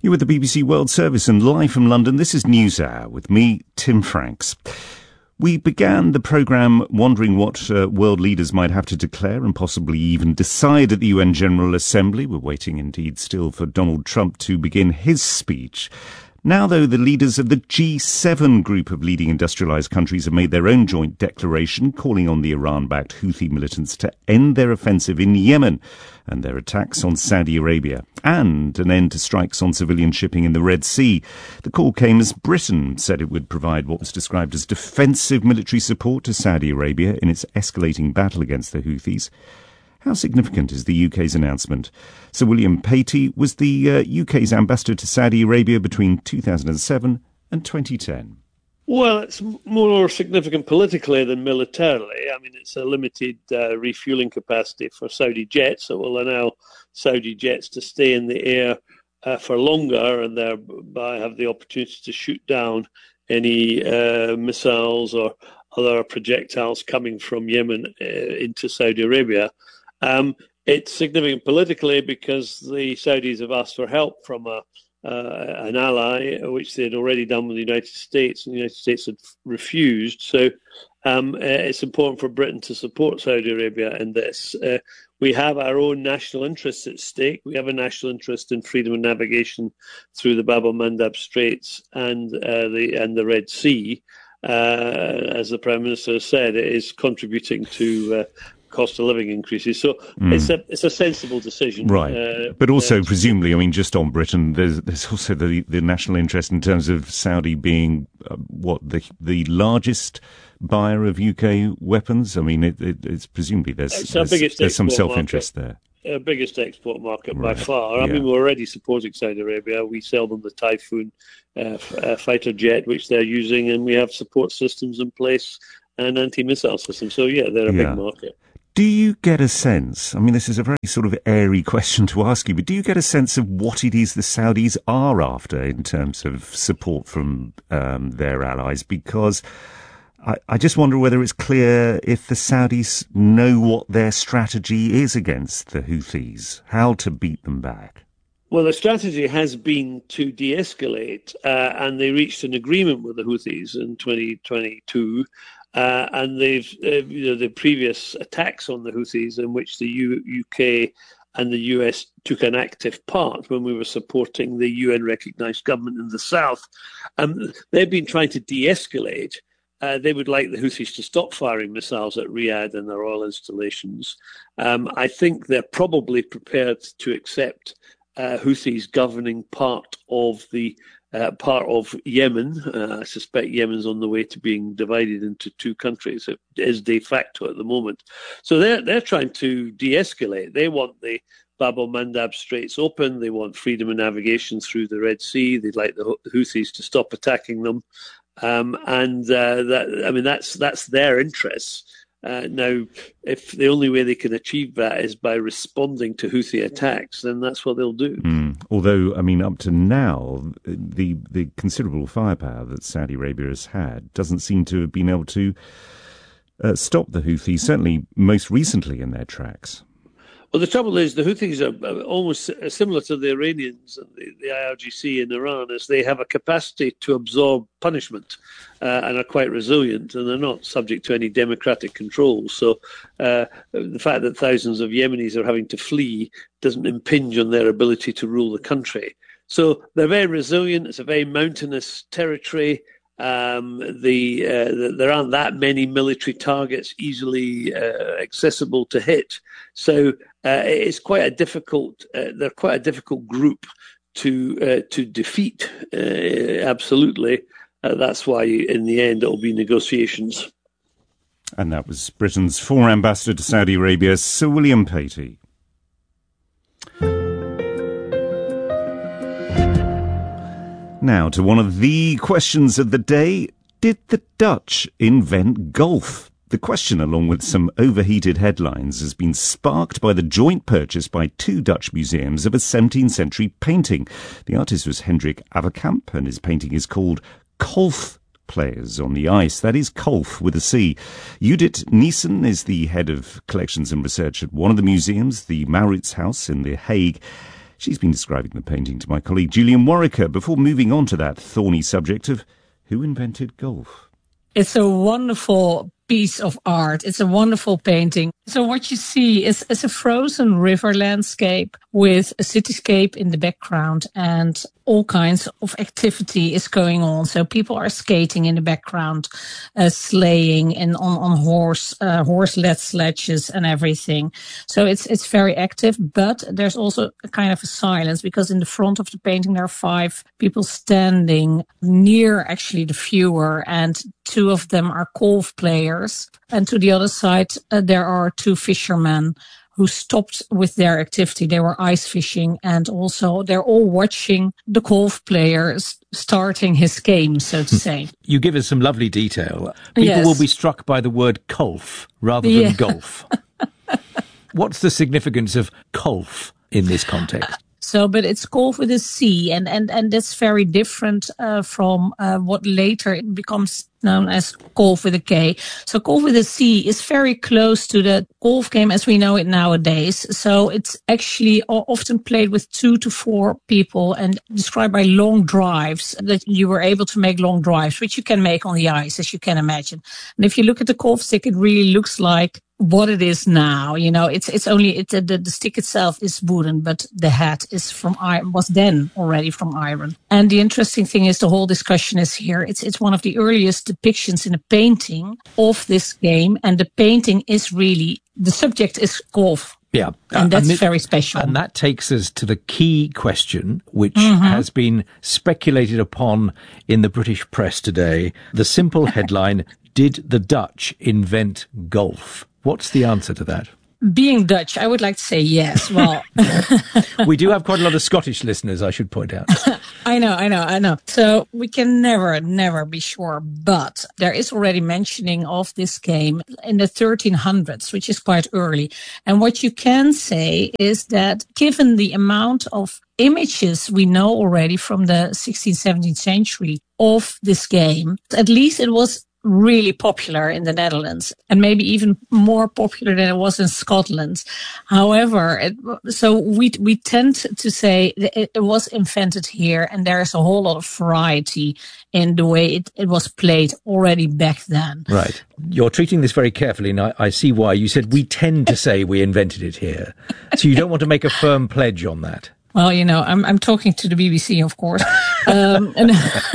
You're with the BBC World Service and live from London. This is NewsHour with me, Tim Franks. We began the programme wondering what world leaders might have to declare and possibly even decide at the UN General Assembly. We're waiting indeed still for Donald Trump to begin his speech. Now, though, the leaders of the G7 group of leading industrialised countries have made their own joint declaration calling on the Iran-backed Houthi militants to end their offensive in Yemen and their attacks on Saudi Arabia, and an end to strikes on civilian shipping in the Red Sea. The call came as Britain said it would provide what was described as defensive military support to Saudi Arabia in its escalating battle against the Houthis. How significant is the UK's announcement? Sir William Patey was the UK's ambassador to Saudi Arabia between 2007 and 2010. Well, it's more significant politically than militarily. I mean, it's a limited refueling capacity for Saudi jets. It will allow Saudi jets to stay in the air for longer and thereby have the opportunity to shoot down any missiles or other projectiles coming from Yemen into Saudi Arabia. It's significant politically because the Saudis have asked for help from an ally, which they had already done with the United States, and the United States had refused. So it's important for Britain to support Saudi Arabia in this. We have our own national interests at stake. We have a national interest in freedom of navigation through the Bab el-Mandab Straits and the Red Sea. As the Prime Minister has said, it is contributing to cost of living increases. So it's a sensible decision. Right. But also, presumably, I mean, just on Britain, there's also the national interest in terms of Saudi being, the largest buyer of UK weapons? I mean, it's presumably there's some self-interest there. Our biggest export market by Right. far. I mean, we're already supporting Saudi Arabia. We sell them the Typhoon fighter jet, which they're using, and we have support systems in place and anti-missile systems. So, yeah, they're a big market. Do you get a sense, I mean, this is a very sort of airy question to ask you, but do you get a sense of what it is the Saudis are after in terms of support from their allies? Because I just wonder whether it's clear if the Saudis know what their strategy is against the Houthis, how to beat them back. Well, the strategy has been to de-escalate, and they reached an agreement with the Houthis in 2022. And the previous attacks on the Houthis, in which the UK and the US took an active part when we were supporting the UN-recognised government in the south, they've been trying to de-escalate. They would like the Houthis to stop firing missiles at Riyadh and their oil installations. I think they're probably prepared to accept Houthis governing part of Yemen. I suspect Yemen's on the way to being divided into two countries. It is de facto at the moment. So they're trying to de-escalate. They want the Bab el-Mandab Straits open. They want freedom of navigation through the Red Sea. They'd like the Houthis to stop attacking them. That's their interests. Now, if the only way they can achieve that is by responding to Houthi attacks, then that's what they'll do. Although, I mean, up to now, the considerable firepower that Saudi Arabia has had doesn't seem to have been able to stop the Houthis, certainly most recently in their tracks. Well, the trouble is the Houthis are almost similar to the Iranians and the IRGC in Iran, as they have a capacity to absorb punishment and are quite resilient, and they're not subject to any democratic control. So the fact that thousands of Yemenis are having to flee doesn't impinge on their ability to rule the country. So they're very resilient. It's a very mountainous territory. There aren't that many military targets easily accessible to hit. So it's quite a difficult. They're quite a difficult group to defeat. Absolutely, that's why in the end it will be negotiations. And that was Britain's former ambassador to Saudi Arabia, Sir William Patey. Now to one of the questions of the day. Did the Dutch invent golf? The question, along with some overheated headlines, has been sparked by the joint purchase by two Dutch museums of a 17th century painting. The artist was Hendrik Averkamp, and his painting is called Kolf Players on the Ice. That is Kolf with a C. Judith Niesen is the head of collections and research at one of the museums, the Mauritshuis in The Hague. She's been describing the painting to my colleague Julian Warwicker before moving on to that thorny subject of who invented golf. It's a wonderful piece of art. It's a wonderful painting. So what you see is a frozen river landscape with a cityscape in the background, and all kinds of activity is going on. So people are skating in the background, sleighing and on horse-led sledges and everything. So it's very active, but there's also a kind of a silence, because in the front of the painting there are 5 people standing near actually the viewer, and 2 of them are golf players. And to the other side, there are 2 fishermen who stopped with their activity. They were ice fishing, and also they're all watching the golf players starting his game, so to say. You give us some lovely detail. People will be struck by the word golf rather than golf. What's the significance of golf in this context? So, but it's golf with a C, and that's very different from what later it becomes known as golf with a K. So golf with a C is very close to the golf game as we know it nowadays. So it's actually often played with 2 to 4 people and described by long drives, that you were able to make long drives, which you can make on the ice, as you can imagine. And if you look at the golf stick, it really looks like what it is now. You know, it's only the stick itself is wooden, but the head is from iron, was then already from iron. And the interesting thing is the whole discussion is here. It's one of the earliest depictions in a painting of this game, and the painting is really, the subject is golf. Yeah. And that's very special. And that takes us to the key question, which has been speculated upon in the British press today. The simple headline, did the Dutch invent golf? What's the answer to that? Being Dutch, I would like to say yes. Well, we do have quite a lot of Scottish listeners, I should point out. I know. So we can never be sure, but there is already mentioning of this game in the 1300s, which is quite early. And what you can say is that given the amount of images we know already from the 16th, 17th century of this game, at least it was really popular in the Netherlands, and maybe even more popular than it was in Scotland. However, so we tend to say it was invented here, and there is a whole lot of variety in the way it was played already back then. Right. You're treating this very carefully, and I see why. You said we tend to say we invented it here. So you don't want to make a firm pledge on that. Well, you know, I'm talking to the BBC, of course. And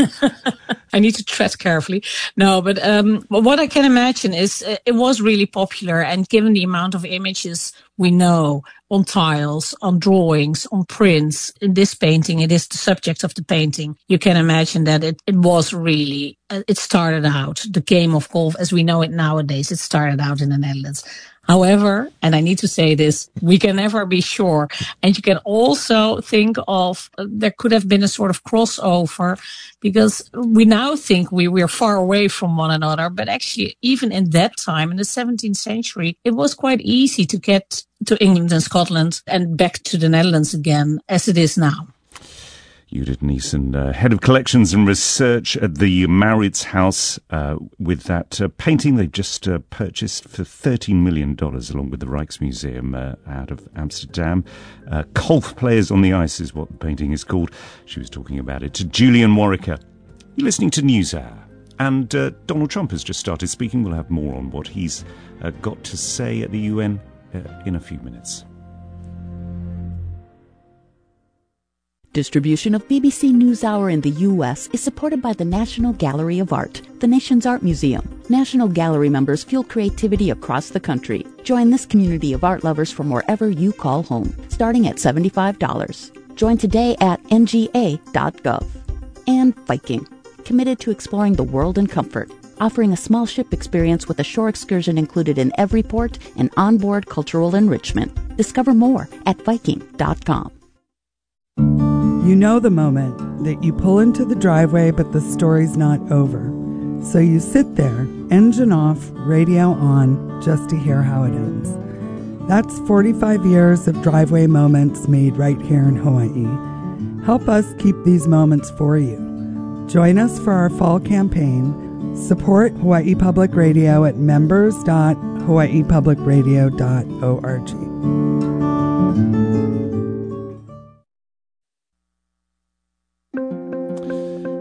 I need to tread carefully. No, but what I can imagine is it was really popular. And given the amount of images we know on tiles, on drawings, on prints, in this painting, it is the subject of the painting. You can imagine that it was really, it started out, the game of golf as we know it nowadays, it started out in the Netherlands. However, and I need to say this, we can never be sure. And you can also think of, there could have been a sort of crossover, because we now think we're far away from one another. But actually, even in that time, in the 17th century, it was quite easy to get to England and Scotland and back to the Netherlands again, as it is now. Judith Neeson, Head of Collections and Research at the Mauritshuis, with that painting they've just purchased for $13 million, along with the Rijksmuseum out of Amsterdam. Golf Players on the Ice is what the painting is called. She was talking about it to Julian Warwicker. You're listening to NewsHour. And Donald Trump has just started speaking. We'll have more on what he's got to say at the UN in a few minutes. Distribution of BBC NewsHour in the U.S. is supported by the National Gallery of Art, the nation's art museum. National Gallery members fuel creativity across the country. Join this community of art lovers from wherever you call home, starting at $75. Join today at nga.gov. And Viking, committed to exploring the world in comfort, offering a small ship experience with a shore excursion included in every port and onboard cultural enrichment. Discover more at Viking.com. You know the moment that you pull into the driveway, but the story's not over. So you sit there, engine off, radio on, just to hear how it ends. That's 45 years of driveway moments made right here in Hawaii. Help us keep these moments for you. Join us for our fall campaign. Support Hawaii Public Radio at members.hawaiipublicradio.org.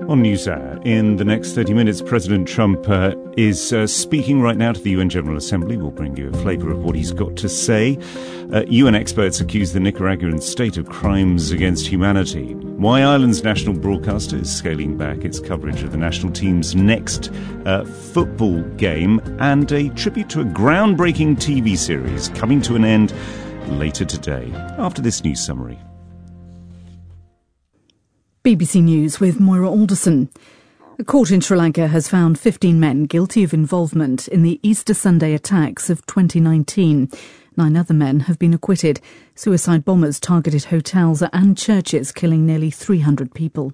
On NewsHour, in the next 30 minutes, President Trump is speaking right now to the UN General Assembly. We'll bring you a flavour of what he's got to say. UN experts accuse the Nicaraguan state of crimes against humanity. Why Ireland's national broadcaster is scaling back its coverage of the national team's next football game. And a tribute to a groundbreaking TV series coming to an end later today. After this news summary. BBC News with Moira Alderson. A court in Sri Lanka has found 15 men guilty of involvement in the Easter Sunday attacks of 2019. 9 other men have been acquitted. Suicide bombers targeted hotels and churches, killing nearly 300 people.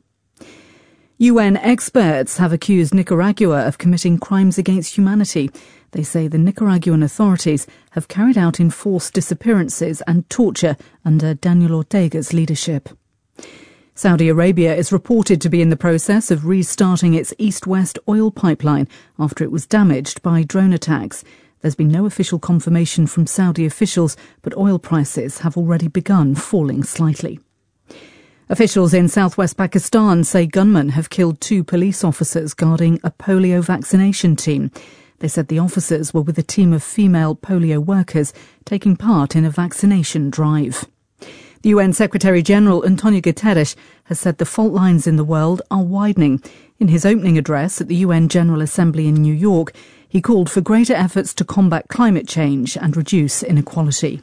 UN experts have accused Nicaragua of committing crimes against humanity. They say the Nicaraguan authorities have carried out enforced disappearances and torture under Daniel Ortega's leadership. Saudi Arabia is reported to be in the process of restarting its east-west oil pipeline after it was damaged by drone attacks. There's been no official confirmation from Saudi officials, but oil prices have already begun falling slightly. Officials in southwest Pakistan say gunmen have killed 2 police officers guarding a polio vaccination team. They said the officers were with a team of female polio workers taking part in a vaccination drive. The UN Secretary-General Antonio Guterres has said the fault lines in the world are widening. In his opening address at the UN General Assembly in New York, he called for greater efforts to combat climate change and reduce inequality.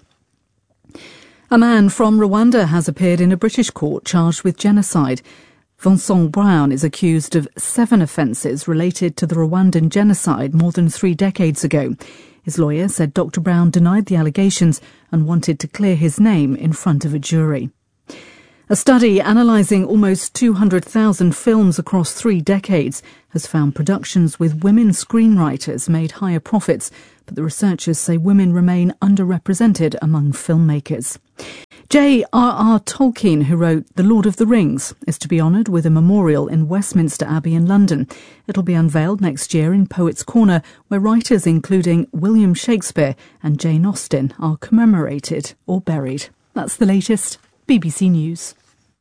A man from Rwanda has appeared in a British court charged with genocide. Vincent Brown is accused of 7 offences related to the Rwandan genocide more than 3 decades ago. His lawyer said Dr. Brown denied the allegations and wanted to clear his name in front of a jury. A study analysing almost 200,000 films across 3 decades has found productions with women screenwriters made higher profits, but the researchers say women remain underrepresented among filmmakers. J.R.R. Tolkien, who wrote The Lord of the Rings, is to be honoured with a memorial in Westminster Abbey in London. It'll be unveiled next year in Poets' Corner, where writers including William Shakespeare and Jane Austen are commemorated or buried. That's the latest. BBC News.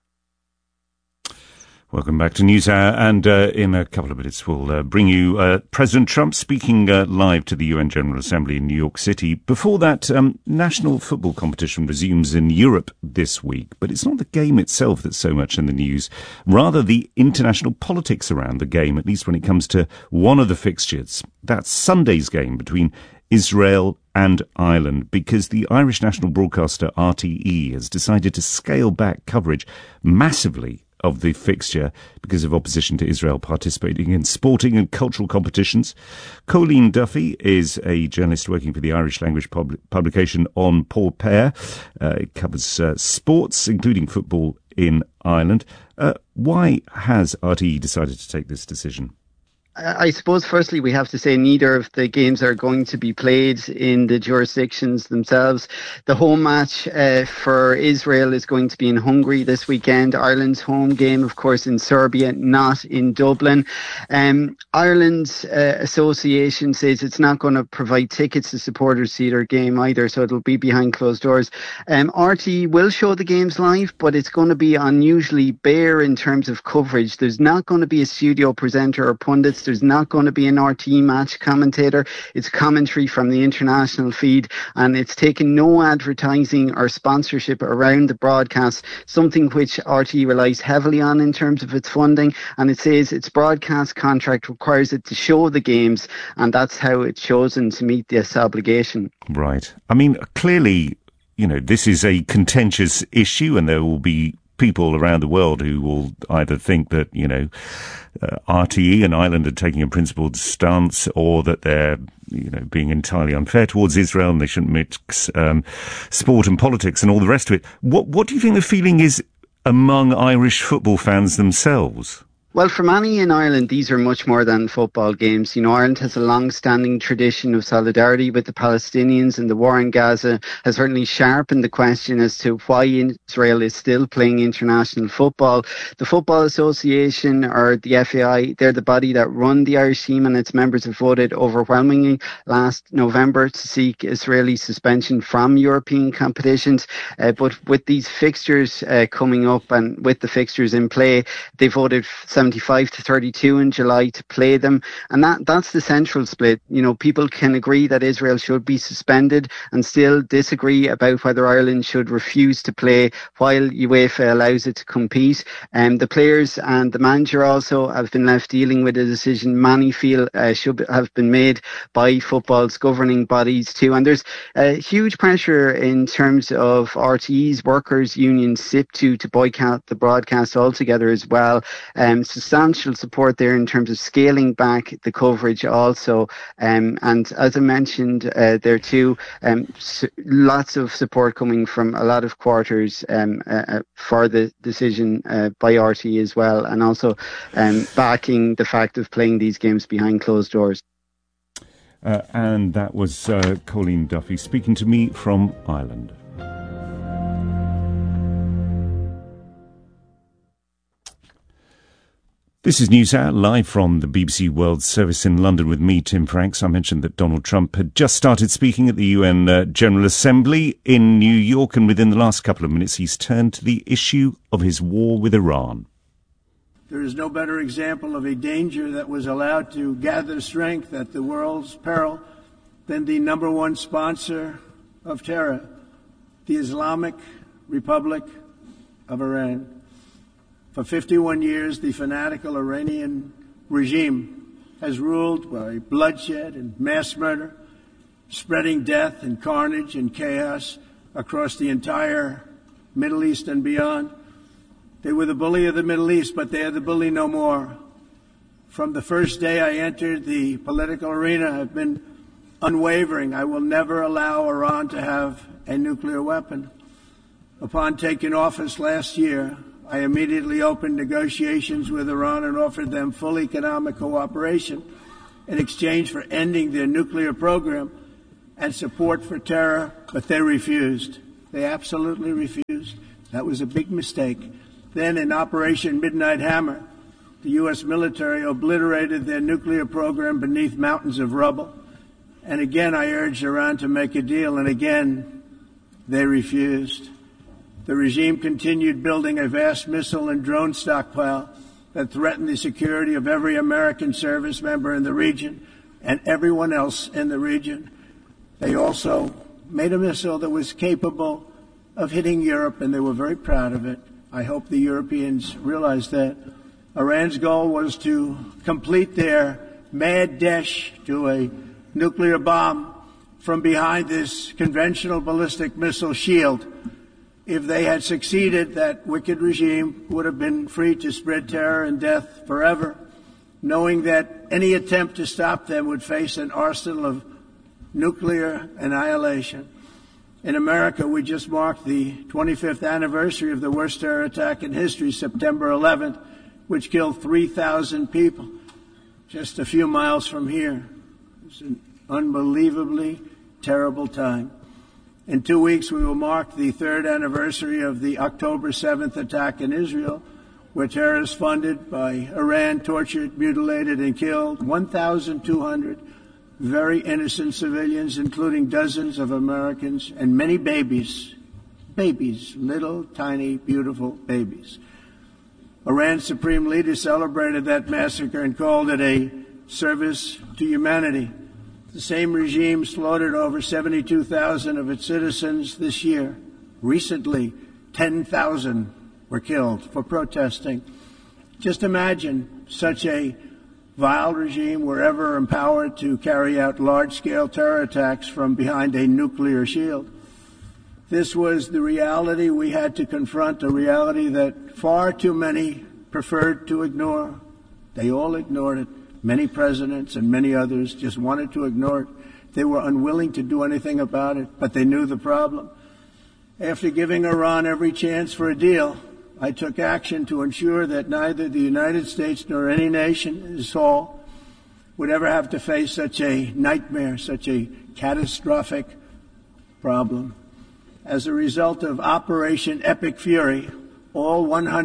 Welcome back to NewsHour, and in a couple of minutes we'll bring you President Trump speaking live to the UN General Assembly in New York City. Before that, national football competition resumes in Europe this week, but it's not the game itself that's so much in the news, rather the international politics around the game, at least when it comes to one of the fixtures. That's Sunday's game between Israel and Ireland, because the Irish national broadcaster RTE has decided to scale back coverage massively of the fixture because of opposition to Israel participating in sporting and cultural competitions. Colleen Duffy is a journalist working for the Irish language publication On Poor Pair. It covers sports, including football in Ireland. Why has RTE decided to take this decision? I suppose, firstly, we have to say neither of the games are going to be played in the jurisdictions themselves. The home match for Israel is going to be in Hungary this weekend. Ireland's home game, of course, in Serbia, not in Dublin. Ireland's association says it's not going to provide tickets to supporters to either game either, so it'll be behind closed doors. RTE will show the games live, but it's going to be unusually bare in terms of coverage. There's not going to be a studio presenter or pundits. There's not going to be an RTE match commentator. It's commentary from the international feed, and it's taken no advertising or sponsorship around the broadcast, something which RTE relies heavily on in terms of its funding, and it says its broadcast contract requires it to show the games, and that's how it's chosen to meet this obligation. Right. I mean, clearly, this is a contentious issue, and there will be people around the world who will either think that, RTE and Ireland are taking a principled stance, or that they're, being entirely unfair towards Israel and they shouldn't mix sport and politics and all the rest of it. What do you think the feeling is among Irish football fans themselves? Well, for many in Ireland, these are much more than football games. Ireland has a long-standing tradition of solidarity with the Palestinians, and the war in Gaza has certainly sharpened the question as to why Israel is still playing international football. The Football Association, or the FAI, they're the body that run the Irish team, and its members have voted overwhelmingly last November to seek Israeli suspension from European competitions. But with these fixtures coming up and with the fixtures in play, they voted 75-32 in July to play them. And that's the central split. You know, people can agree that Israel should be suspended and still disagree about whether Ireland should refuse to play while UEFA allows it to compete. The players and the manager also have been left dealing with a decision many feel should have been made by football's governing bodies too. And there's huge pressure in terms of RTE's workers' union SIPTU to boycott the broadcast altogether as well. Substantial support there in terms of scaling back the coverage also. And as I mentioned there too, lots of support coming from a lot of quarters for the decision by RTE as well, and also backing the fact of playing these games behind closed doors. And that was Colleen Duffy speaking to me from Ireland. This is NewsHour, live from the BBC World Service in London with me, Tim Franks. I mentioned that Donald Trump had just started speaking at the UN General Assembly in New York, and within the last couple of minutes he's turned to the issue of his war with Iran. There is no better example of a danger that was allowed to gather strength at the world's peril than the number one sponsor of terror, the Islamic Republic of Iran. For 51 years, the fanatical Iranian regime has ruled by bloodshed and mass murder, spreading death and carnage and chaos across the entire Middle East and beyond. They were the bully of the Middle East, but they are the bully no more. From the first day I entered the political arena, I've been unwavering. I will never allow Iran to have a nuclear weapon. Upon taking office last year, I immediately opened negotiations with Iran and offered them full economic cooperation in exchange for ending their nuclear program and support for terror, but they refused. They absolutely refused. That was a big mistake. Then in Operation Midnight Hammer, the U.S. military obliterated their nuclear program beneath mountains of rubble. And again, I urged Iran to make a deal, and again, they refused. The regime continued building a vast missile and drone stockpile that threatened the security of every American service member in the region and everyone else in the region. They also made a missile that was capable of hitting Europe, and they were very proud of it. I hope the Europeans realize that. Iran's goal was to complete their mad dash to a nuclear bomb from behind this conventional ballistic missile shield. If they had succeeded, that wicked regime would have been free to spread terror and death forever, knowing that any attempt to stop them would face an arsenal of nuclear annihilation. In America, we just marked the 25th anniversary of the worst terror attack in history, September 11th, which killed 3,000 people just a few miles from here. It's an unbelievably terrible time. In 2 weeks, we will mark the third anniversary of the October 7th attack in Israel, where terrorists funded by Iran tortured, mutilated, and killed 1,200 very innocent civilians, including dozens of Americans and many babies, little, tiny, beautiful babies. Iran's supreme leader celebrated that massacre and called it a service to humanity. The same regime slaughtered over 72,000 of its citizens this year. Recently, 10,000 were killed for protesting. Just imagine such a vile regime were ever empowered to carry out large-scale terror attacks from behind a nuclear shield. This was the reality we had to confront, a reality that far too many preferred to ignore. They all ignored it. Many presidents and many others just wanted to ignore it. They were unwilling to do anything about it, but they knew the problem. After giving Iran every chance for a deal, I took action to ensure that neither the United States nor any nation in Saul would ever have to face such a nightmare, such a catastrophic problem. As a result of Operation Epic Fury, all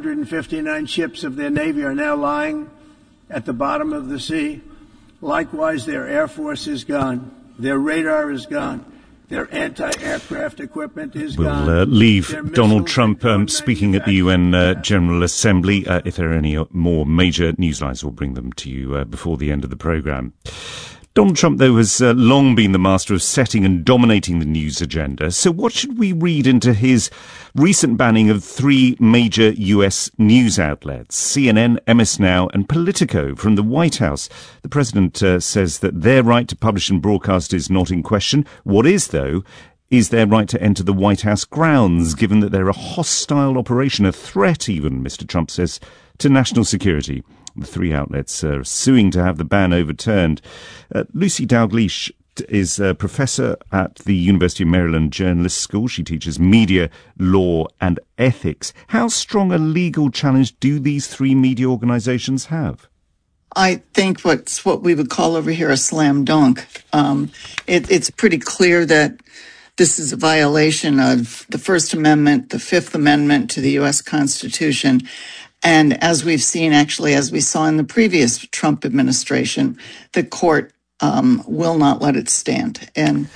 159 ships of their Navy are now lying at the bottom of the sea. Likewise, their Air Force is gone. Their radar is gone. Their anti-aircraft equipment is gone. We'll leave Donald Trump speaking at the UN General Assembly. If there are any more major newslines, we'll bring them to you before the end of the programme. Donald Trump, though, has long been the master of setting and dominating the news agenda. So what should we read into his recent banning of 3 major US news outlets, CNN, MS Now and Politico, from the White House? The president says that their right to publish and broadcast is not in question. What is, though, is their right to enter the White House grounds, given that they're a hostile operation, a threat even, Mr. Trump says, to national security. The 3 outlets are suing to have the ban overturned. Lucy Dalgleish is a professor at the University of Maryland Journalists School. She teaches media, law and ethics. How strong a legal challenge do these 3 media organizations have? I think what's what we would call over here a slam dunk. It's pretty clear that this is a violation of the First Amendment, the Fifth Amendment to the U.S. Constitution. And as we've seen, actually, as we saw in the previous Trump administration, the court will not let it stand. And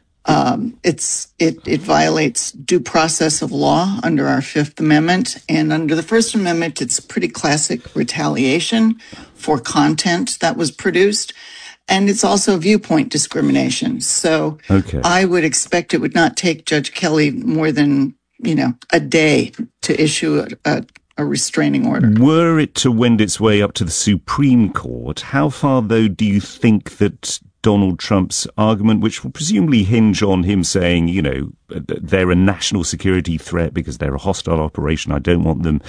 it violates due process of law under our Fifth Amendment. And under the First Amendment, it's pretty classic retaliation for content that was produced. And it's also viewpoint discrimination. So I would expect it would not take Judge Kelly more than, a day to issue a restraining order. Were it to wend its way up to the Supreme Court, how far, though, do you think that Donald Trump's argument, which will presumably hinge on him saying, they're a national security threat because they're a hostile operation, I don't want them,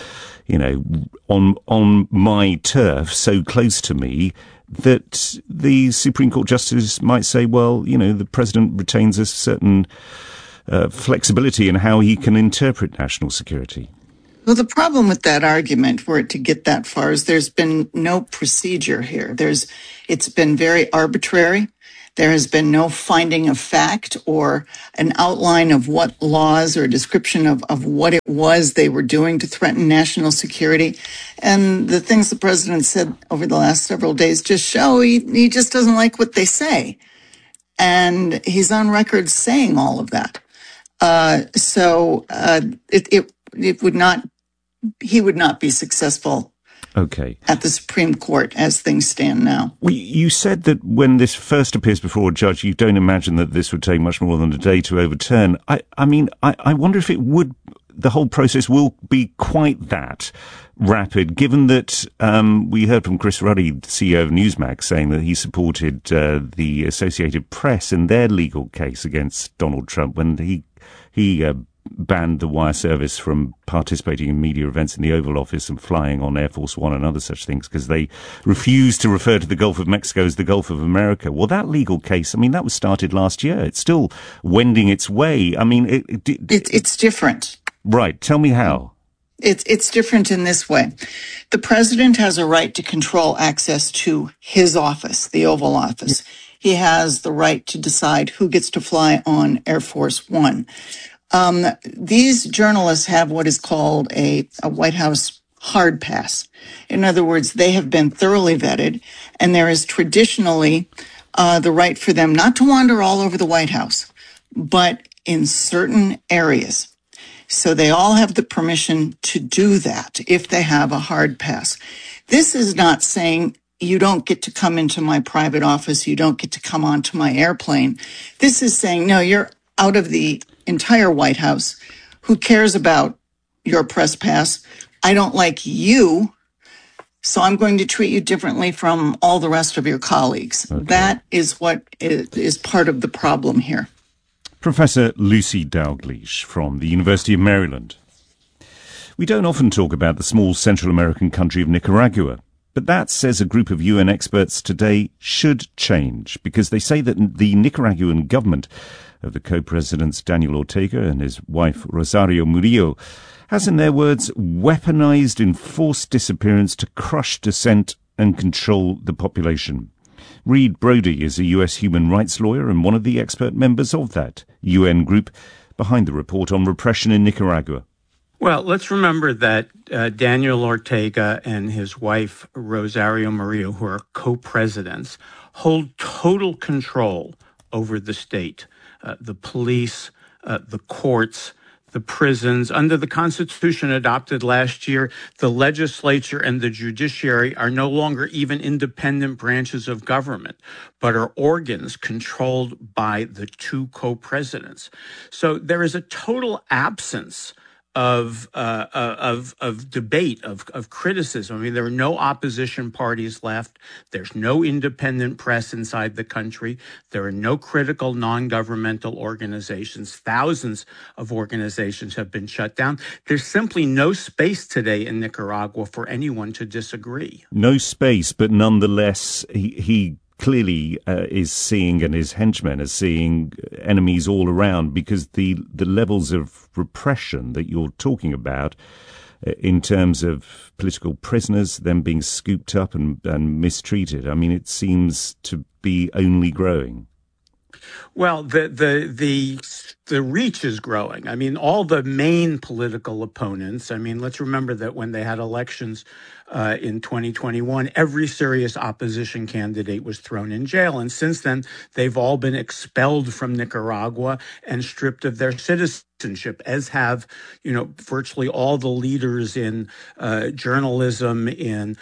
on my turf, so close to me, that the Supreme Court justice might say, well, the president retains a certain flexibility in how he can interpret national security? Well, the problem with that argument, were it to get that far, is there's been no procedure here. It's been very arbitrary. There has been no finding of fact or an outline of what laws or a description of what it was they were doing to threaten national security. And the things the president said over the last several days just show he just doesn't like what they say. And he's on record saying all of that. It would not. He would not be successful at the Supreme Court as things stand now. Well, you said that when this first appears before a judge, you don't imagine that this would take much more than a day to overturn. I wonder if the whole process will be quite that rapid, given that we heard from Chris Ruddy, the CEO of Newsmax, saying that he supported the Associated Press in their legal case against Donald Trump when he banned the wire service from participating in media events in the Oval Office and flying on Air Force One and other such things because they refused to refer to the Gulf of Mexico as the Gulf of America. Well, that legal case, that was started last year. It's still wending its way. It's different. Right. Tell me how. It's different in this way. The president has a right to control access to his office, the Oval Office. He has the right to decide who gets to fly on Air Force One. These journalists have what is called a White House hard pass. In other words, they have been thoroughly vetted, and there is traditionally the right for them not to wander all over the White House, but in certain areas. So they all have the permission to do that if they have a hard pass. This is not saying you don't get to come into my private office, you don't get to come onto my airplane. This is saying, no, you're out of the entire White House. Who cares about your press pass? I don't like you, so I'm going to treat you differently from all the rest of your colleagues. Okay. That is what is part of the problem here. Professor Lucy Dalgleish from the University of Maryland. We don't often talk about the small Central American country of Nicaragua, but that, says a group of UN experts today, should change because they say that the Nicaraguan government of the co-presidents Daniel Ortega and his wife Rosario Murillo has, in their words, weaponized enforced disappearance to crush dissent and control the population. Reed Brody is a US human rights lawyer and one of the expert members of that UN group behind the report on repression in Nicaragua. Well, let's remember that Daniel Ortega and his wife Rosario Murillo, who are co-presidents, hold total control over the state. the police, the courts, the prisons. Under the Constitution adopted last year, the legislature and the judiciary are no longer even independent branches of government, but are organs controlled by the two co-presidents. So there is a total absence of debate, of criticism. I mean, there are no opposition parties left. There's no independent press inside the country. There are no critical non-governmental organizations. Thousands of organizations have been shut down. There's simply no space today in Nicaragua for anyone to disagree. No space, but nonetheless, he clearly is seeing, and his henchmen are seeing, enemies all around, because the levels of repression that you're talking about in terms of political prisoners, them being scooped up and mistreated, I mean, it seems to be only growing. Well, the reach is growing. I mean, all the main political opponents, I mean, let's remember that when they had elections in 2021, every serious opposition candidate was thrown in jail. And since then, they've all been expelled from Nicaragua and stripped of their citizenship, as have, virtually all the leaders in journalism, in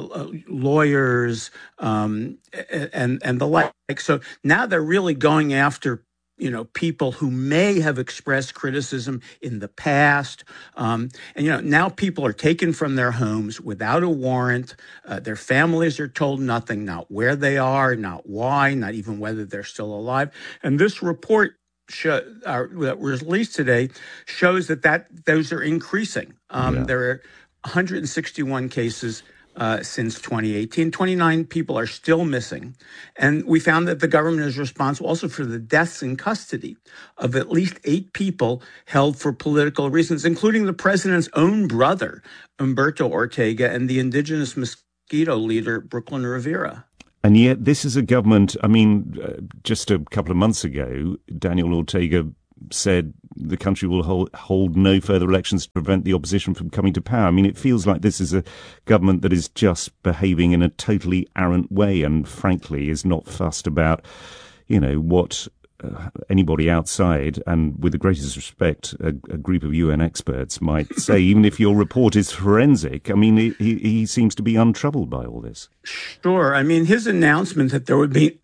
lawyers, and the like. So now they're really going after people who may have expressed criticism in the past. Now people are taken from their homes without a warrant. Their families are told nothing, not where they are, not why, not even whether they're still alive. And this report that was released today shows that those are increasing. There are 161 cases since 2018. 29 people are still missing. And we found that the government is responsible also for the deaths in custody of at least 8 people held for political reasons, including the president's own brother, Humberto Ortega, and the indigenous Mosquito leader, Brooklyn Rivera. And yet this is a government, I mean, just a couple of months ago, Daniel Ortega said the country will hold no further elections to prevent the opposition from coming to power. I mean, it feels like this is a government that is just behaving in a totally arrant way and, frankly, is not fussed about, what anybody outside, and with the greatest respect, a group of UN experts might say, even if your report is forensic. I mean, he seems to be untroubled by all this. Sure. I mean, his announcement that there would be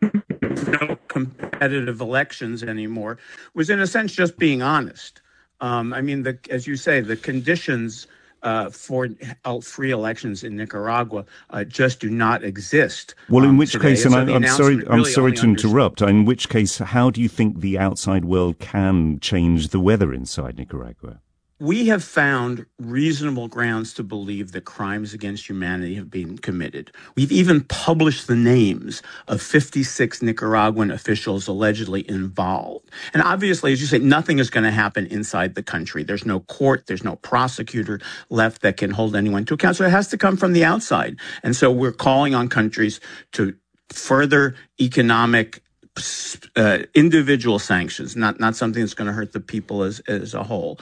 no competitive elections anymore was, in a sense, just being honest. As you say, the conditions for free elections in Nicaragua just do not exist. Well, in which today. case, and I'm sorry to interrupt. In which case, how do you think the outside world can change the weather inside Nicaragua? We have found reasonable grounds to believe that crimes against humanity have been committed. We've even published the names of 56 Nicaraguan officials allegedly involved. And obviously, as you say, nothing is going to happen inside the country. There's no court, there's no prosecutor left that can hold anyone to account. So it has to come from the outside. And so we're calling on countries to further economic individual sanctions, not something that's going to hurt the people as a whole.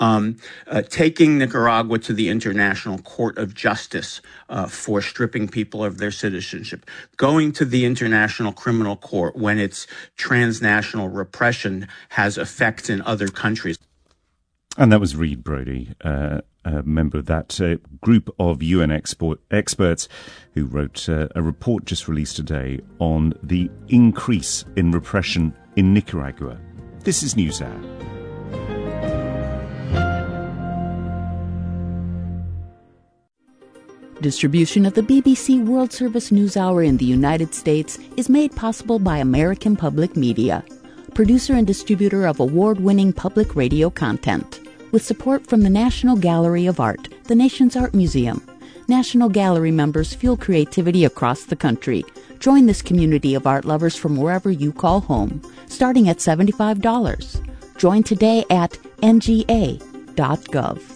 Taking Nicaragua to the International Court of Justice for stripping people of their citizenship. Going to the International Criminal Court when its transnational repression has effects in other countries. And that was Reed Brody, a member of that group of UN experts who wrote a report just released today on the increase in repression in Nicaragua. This is NewsHour. Distribution of the BBC World Service NewsHour in the United States is made possible by American Public Media, producer and distributor of award-winning public radio content. With support from the National Gallery of Art, the nation's art museum. National Gallery members fuel creativity across the country. Join this community of art lovers from wherever you call home, starting at $75. Join today at nga.gov.